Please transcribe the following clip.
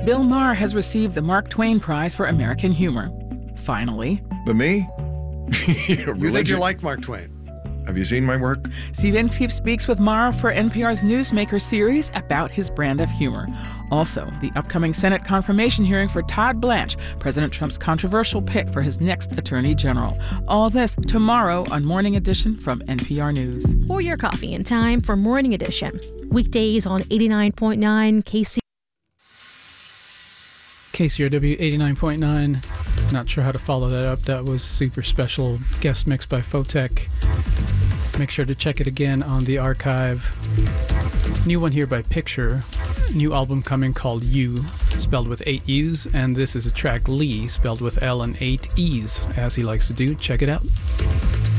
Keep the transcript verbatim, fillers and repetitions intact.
Bill Maher has received the Mark Twain Prize for American Humor. Finally. But me? You think you like Mark Twain? Have you seen my work? Steve Inskeep speaks with Maher for N P R's Newsmaker series about his brand of humor. Also, the upcoming Senate confirmation hearing for Todd Blanche, President Trump's controversial pick for his next attorney general. All this tomorrow on Morning Edition from N P R News. Pour your coffee in time for Morning Edition. Weekdays on eighty-nine point nine K C. K C R W eighty-nine point nine. Not sure how to follow that up. That was super special guest mix by Photek. Make sure to check it again on the archive. New one here by Picture. New album coming called You, spelled with eight U's. And this is a track Lee, spelled with L and eight E's, as he likes to do. Check it out.